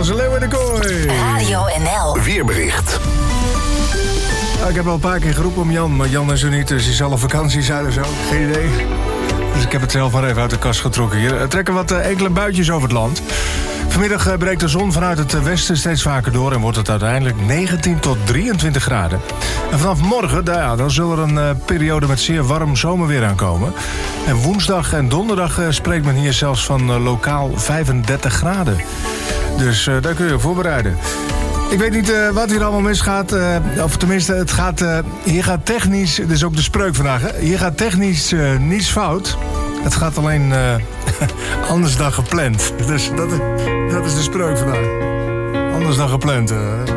was Leeuw in de Kooi. Radio NL. Weerbericht. Ik heb al een paar keer geroepen om Jan, maar Jan is er niet, dus hij zal op vakantie zijn of zo. Geen idee. Dus ik heb het zelf maar even uit de kast getrokken hier. Er trekken wat enkele buitjes over het land. Vanmiddag breekt de zon vanuit het westen steeds vaker door en wordt het uiteindelijk 19 tot 23 graden. En vanaf morgen, dan zal er een periode met zeer warm zomerweer aankomen. En woensdag en donderdag spreekt men hier zelfs van lokaal 35 graden. Dus daar kun je op voorbereiden. Ik weet niet wat hier allemaal misgaat. Of tenminste, hier gaat technisch... Dit is ook de spreuk vandaag, hè? Hier gaat technisch niets fout. Het gaat alleen anders dan gepland. Dus dat is de spreuk vandaag. Anders dan gepland.